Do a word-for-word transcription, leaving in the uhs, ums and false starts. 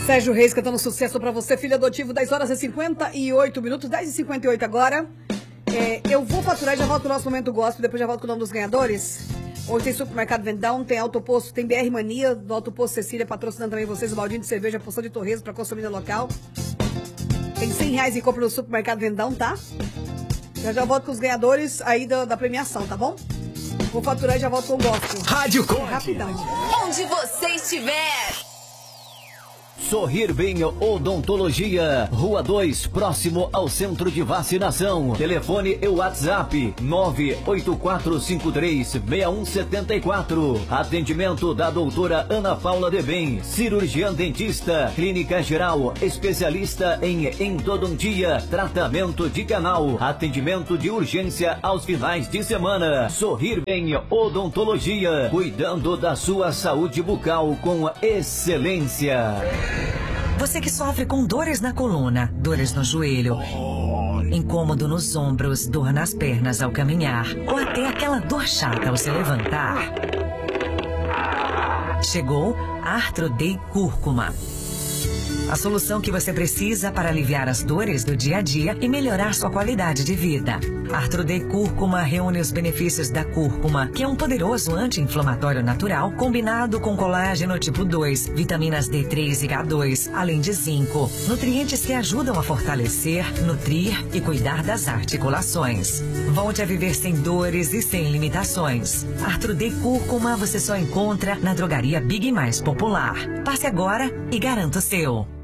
Sérgio Reis cantando sucesso pra você, filho adotivo, dez horas e cinquenta e oito minutos, dez e cinquenta e oito agora. É, eu vou faturar e já volto com o nosso momento gospel, depois já volto com o nome dos ganhadores. Hoje tem Supermercado Vendão, tem Autoposto, tem B R Mania, do Autoposto Cecília, patrocinando também vocês, o baldinho de cerveja, porção de torresmo pra consumir local. Tem cem reais em compra no Supermercado Vendão, tá? Já já volto com os ganhadores aí da, da premiação, tá bom? Vou faturar e já volto com o gospel. Rádio Conte. Rapidão. Onde você estiver. Sorrir Bem Odontologia, Rua dois, próximo ao Centro de Vacinação. Telefone e WhatsApp nove oito quatro cinco três seis um sete quatro. Atendimento da doutora Ana Paula de Bem, cirurgiã dentista, clínica geral, especialista em endodontia, tratamento de canal, atendimento de urgência aos finais de semana. Sorrir Bem Odontologia, cuidando da sua saúde bucal com excelência. Você que sofre com dores na coluna, dores no joelho, incômodo nos ombros, dor nas pernas ao caminhar, ou até aquela dor chata ao se levantar. Chegou Arthroday Cúrcuma. A solução que você precisa para aliviar as dores do dia a dia e melhorar sua qualidade de vida. Arthroday Cúrcuma reúne os benefícios da cúrcuma, que é um poderoso anti-inflamatório natural, combinado com colágeno tipo dois, vitaminas D três e K dois, além de zinco. Nutrientes que ajudam a fortalecer, nutrir e cuidar das articulações. Volte a viver sem dores e sem limitações. Arthroday Cúrcuma você só encontra na drogaria Big mais popular. Passe agora e garanta o seu.